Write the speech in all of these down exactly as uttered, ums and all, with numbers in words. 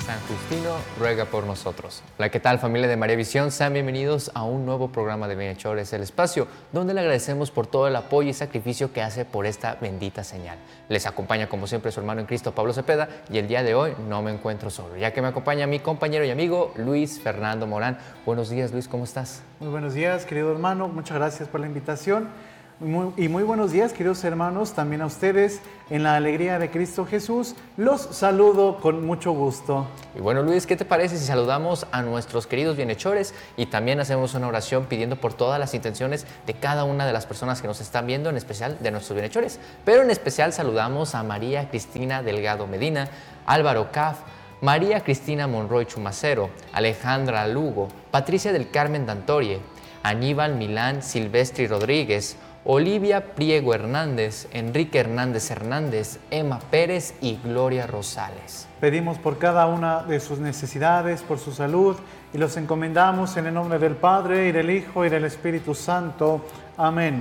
San Justino ruega por nosotros. Hola, ¿qué tal, familia de María Visión? Sean bienvenidos a un nuevo programa de Bienhechores, el espacio donde le agradecemos por todo el apoyo y sacrificio que hace por esta bendita señal. Les acompaña como siempre su hermano en Cristo, Pablo Cepeda, y el día de hoy no me encuentro solo, ya que me acompaña mi compañero y amigo Luis Fernando Morán. Buenos días, Luis, ¿cómo estás? Muy buenos días, querido hermano, muchas gracias por la invitación. Muy, y muy buenos días, queridos hermanos, también a ustedes, en la alegría de Cristo Jesús. Los saludo con mucho gusto. Y bueno, Luis, ¿qué te parece si saludamos a nuestros queridos bienhechores y también hacemos una oración pidiendo por todas las intenciones de cada una de las personas que nos están viendo, en especial de nuestros bienhechores? Pero en especial saludamos a María Cristina Delgado Medina, Álvaro Caf, María Cristina Monroy Chumacero, Alejandra Lugo, Patricia del Carmen Dantorie, Aníbal Milán Silvestri Rodríguez, Olivia Priego Hernández, Enrique Hernández Hernández, Emma Pérez y Gloria Rosales. Pedimos por cada una de sus necesidades, por su salud, y los encomendamos en el nombre del Padre, y del Hijo, y del Espíritu Santo. Amén.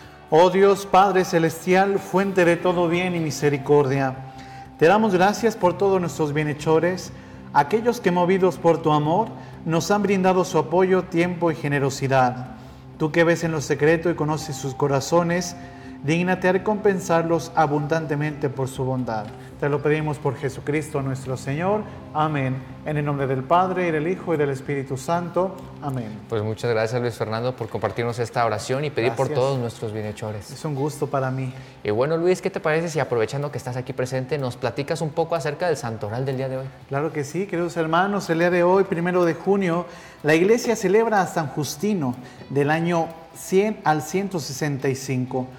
Oh Dios, Padre Celestial, fuente de todo bien y misericordia, te damos gracias por todos nuestros bienhechores, aquellos que movidos por tu amor nos han brindado su apoyo, tiempo y generosidad. Tú que ves en lo secreto y conoces sus corazones, dígnate a recompensarlos abundantemente por su bondad. Te lo pedimos por Jesucristo nuestro Señor. Amén. En el nombre del Padre, y del Hijo, y del Espíritu Santo. Amén. Pues muchas gracias, Luis Fernando, por compartirnos esta oración y pedir Gracias. por todos nuestros bienhechores. Es un gusto para mí. Y bueno, Luis, ¿qué te parece si, aprovechando que estás aquí presente, nos platicas un poco acerca del santoral del día de hoy? Claro que sí, queridos hermanos. El día de hoy, primero de junio, la Iglesia celebra a San Justino del año cien al ciento sesenta y cinco.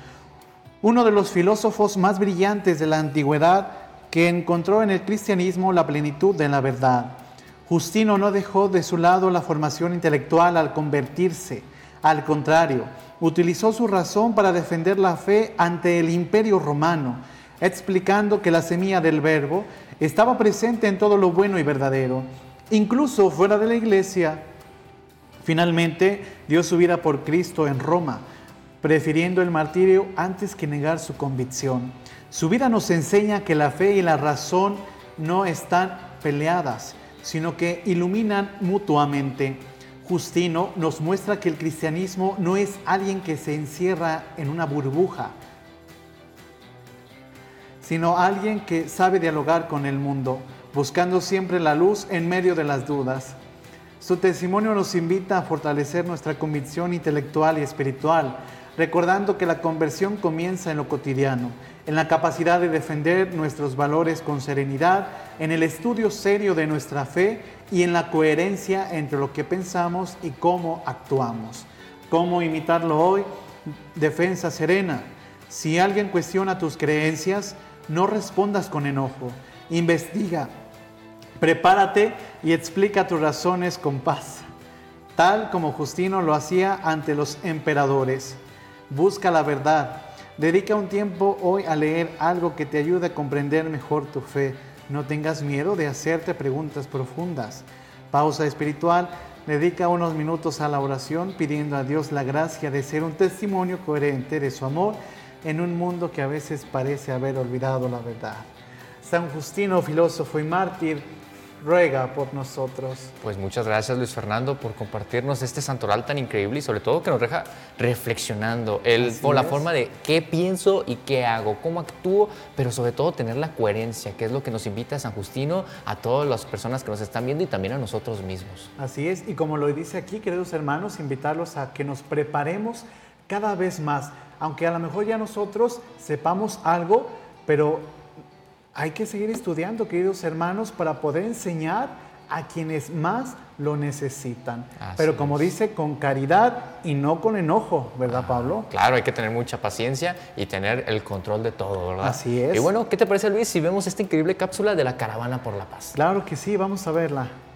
Uno de los filósofos más brillantes de la antigüedad, que encontró en el cristianismo la plenitud de la verdad. Justino no dejó de su lado la formación intelectual al convertirse. Al contrario, utilizó su razón para defender la fe ante el Imperio Romano, explicando que la semilla del Verbo estaba presente en todo lo bueno y verdadero, incluso fuera de la Iglesia. Finalmente, dio su vida por Cristo en Roma, prefiriendo el martirio antes que negar su convicción. Su vida nos enseña que la fe y la razón no están peleadas, sino que iluminan mutuamente. Justino nos muestra que el cristianismo no es alguien que se encierra en una burbuja, sino alguien que sabe dialogar con el mundo, buscando siempre la luz en medio de las dudas. Su testimonio nos invita a fortalecer nuestra convicción intelectual y espiritual, recordando que la conversión comienza en lo cotidiano, en la capacidad de defender nuestros valores con serenidad, en el estudio serio de nuestra fe y en la coherencia entre lo que pensamos y cómo actuamos. ¿Cómo imitarlo hoy? Defensa serena. Si alguien cuestiona tus creencias, no respondas con enojo. Investiga, prepárate y explica tus razones con paz, tal como Justino lo hacía ante los emperadores. Busca la verdad. Dedica un tiempo hoy a leer algo que te ayude a comprender mejor tu fe. No tengas miedo de hacerte preguntas profundas. Pausa espiritual. Dedica unos minutos a la oración pidiendo a Dios la gracia de ser un testimonio coherente de su amor en un mundo que a veces parece haber olvidado la verdad. San Justino, filósofo y mártir, ruega por nosotros. Pues muchas gracias, Luis Fernando, por compartirnos este santoral tan increíble y sobre todo que nos deja reflexionando el, por la forma de qué pienso y qué hago, cómo actúo, pero sobre todo tener la coherencia, que es lo que nos invita a San Justino, a todas las personas que nos están viendo y también a nosotros mismos. Así es, y como lo dice aquí, queridos hermanos, invitarlos a que nos preparemos cada vez más, aunque a lo mejor ya nosotros sepamos algo, pero hay que seguir estudiando, queridos hermanos, para poder enseñar a quienes más lo necesitan. Así Pero como es. dice, con caridad y no con enojo, ¿verdad, ah, Pablo? Claro, hay que tener mucha paciencia y tener el control de todo, ¿verdad? Así es. Y bueno, ¿qué te parece, Luis, si vemos esta increíble cápsula de la Caravana por la Paz? Claro que sí, vamos a verla.